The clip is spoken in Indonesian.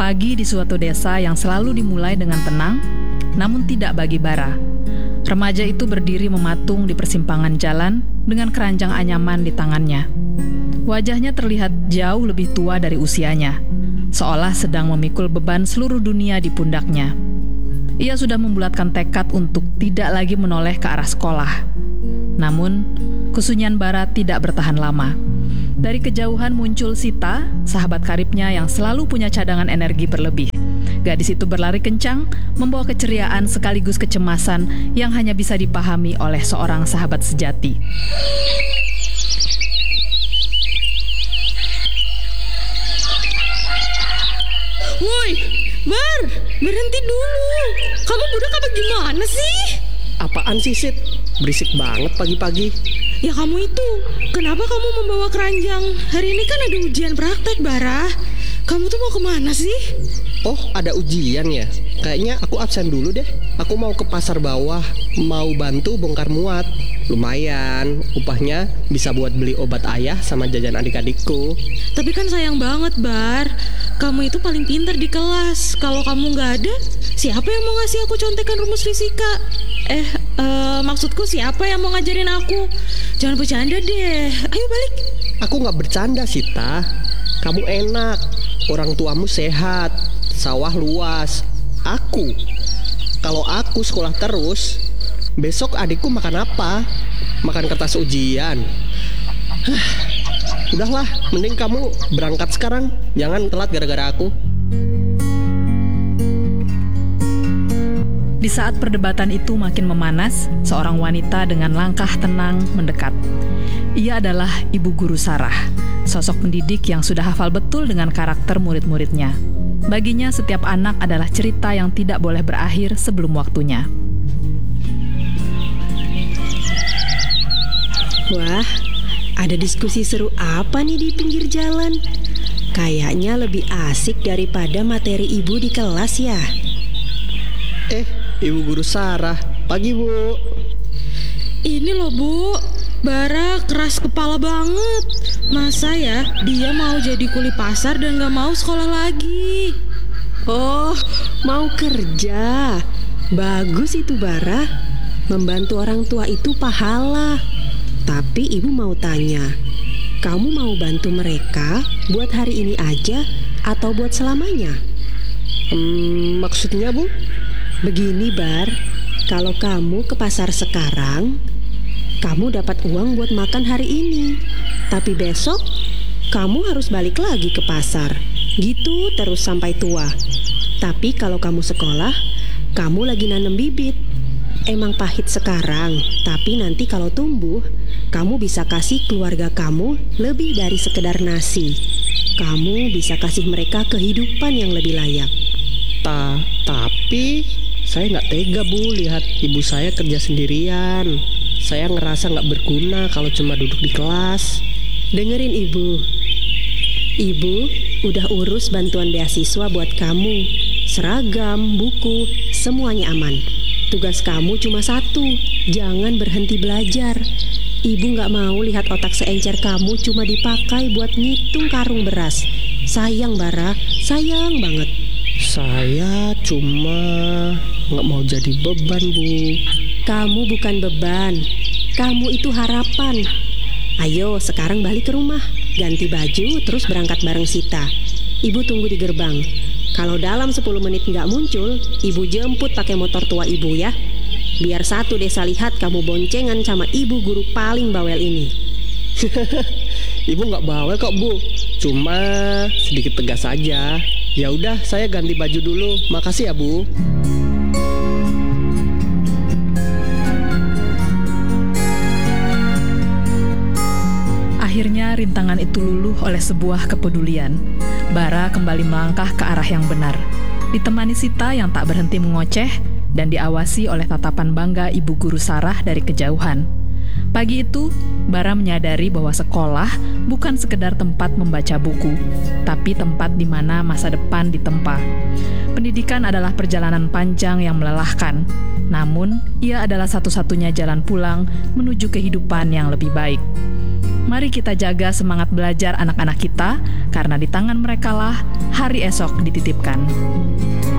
Pagi di suatu desa yang selalu dimulai dengan tenang, namun tidak bagi Bara. Remaja itu berdiri mematung di persimpangan jalan dengan keranjang anyaman di tangannya. Wajahnya terlihat jauh lebih tua dari usianya, seolah sedang memikul beban seluruh dunia di pundaknya. Ia sudah membulatkan tekad untuk tidak lagi menoleh ke arah sekolah. Namun, kesunyian Bara tidak bertahan lama. Dari kejauhan muncul Sita, sahabat karibnya yang selalu punya cadangan energi berlebih. Gadis itu berlari kencang, membawa keceriaan sekaligus kecemasan yang hanya bisa dipahami oleh seorang sahabat sejati. Woi, Bar, berhenti dulu. Kamu budak apa gimana sih? Apaan sih, Sid? Berisik banget pagi-pagi. Ya kamu itu, kenapa kamu membawa keranjang? Hari ini kan ada ujian praktek, Bara. Kamu tuh mau kemana sih? Oh, ada ujian ya? Kayaknya aku absen dulu deh. Aku mau ke pasar bawah, mau bantu bongkar muat. Lumayan, upahnya bisa buat beli obat ayah sama jajan adik-adikku. Tapi kan sayang banget, Bar. Kamu itu paling pintar di kelas. Kalau kamu nggak ada, siapa yang mau ngasih aku contekan rumus fisika? Maksudku siapa yang mau ngajarin aku? Jangan bercanda deh. Ayo balik. Aku nggak bercanda, Sita. Kamu enak, orang tuamu sehat, sawah luas. Kalau aku sekolah terus, besok adikku makan apa? Makan kertas ujian. Udahlah, mending kamu berangkat sekarang. Jangan telat gara-gara aku. Di saat perdebatan itu makin memanas, seorang wanita dengan langkah tenang mendekat. Ia adalah Ibu Guru Sarah, sosok pendidik yang sudah hafal betul dengan karakter murid-muridnya. Baginya setiap anak adalah cerita yang tidak boleh berakhir sebelum waktunya. Wah, ada diskusi seru apa nih di pinggir jalan? Kayaknya lebih asik daripada materi ibu di kelas ya. Ibu Guru Sarah, pagi Bu. Ini loh, Bu. Bara keras kepala banget. Masa ya dia mau jadi kuli pasar dan gak mau sekolah lagi? Oh, mau kerja. Bagus itu, Bara. Membantu orang tua itu pahala. Tapi ibu mau tanya, kamu mau bantu mereka buat hari ini aja atau buat selamanya? Maksudnya Bu? Begini, Bar, kalau kamu ke pasar sekarang, kamu dapat uang buat makan hari ini. Tapi besok, kamu harus balik lagi ke pasar. Gitu terus sampai tua. Tapi kalau kamu sekolah, kamu lagi nanam bibit. Emang pahit sekarang, tapi nanti kalau tumbuh, kamu bisa kasih keluarga kamu lebih dari sekedar nasi. Kamu bisa kasih mereka kehidupan yang lebih layak. Tapi saya nggak tega Bu lihat ibu saya kerja sendirian. Saya ngerasa nggak berguna kalau cuma duduk di kelas. Dengerin ibu. Ibu udah urus bantuan beasiswa buat kamu. Seragam, buku, semuanya aman. Tugas kamu cuma satu, jangan berhenti belajar. Ibu nggak mau lihat otak seencer kamu cuma dipakai buat ngitung karung beras. Sayang, Bara, sayang banget. Saya cuma nggak mau jadi beban Bu. Kamu bukan beban, kamu itu harapan. Ayo sekarang balik ke rumah, ganti baju terus berangkat bareng Sita. Ibu tunggu di gerbang. Kalau dalam 10 menit nggak muncul, ibu jemput pakai motor tua ibu ya. Biar satu desa lihat kamu boncengan sama ibu guru paling bawel ini. Ibu nggak bawel kok Bu, cuma sedikit tegas aja. Ya udah, saya ganti baju dulu. Makasih ya Bu. Akhirnya rintangan itu luluh oleh sebuah kepedulian. Bara kembali melangkah ke arah yang benar. Ditemani Sita yang tak berhenti mengoceh dan diawasi oleh tatapan bangga Ibu Guru Sarah dari kejauhan. Pagi itu, Bara menyadari bahwa sekolah bukan sekedar tempat membaca buku, tapi tempat di mana masa depan ditempa. Pendidikan adalah perjalanan panjang yang melelahkan, namun ia adalah satu-satunya jalan pulang menuju kehidupan yang lebih baik. Mari kita jaga semangat belajar anak-anak kita, karena di tangan merekalah hari esok dititipkan.